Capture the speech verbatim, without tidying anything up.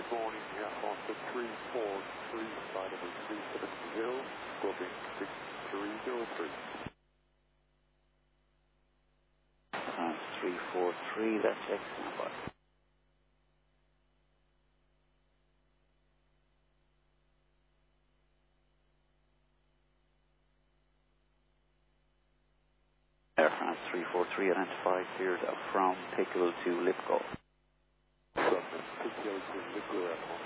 Good morning, yeah, Master three four three, flight number three seven zero, scoping six three zero three. France three four three, that's excellent. Boy. Air France three four three, identify cleared from Pickle to Lipko. From Pickle to Lipko Airport.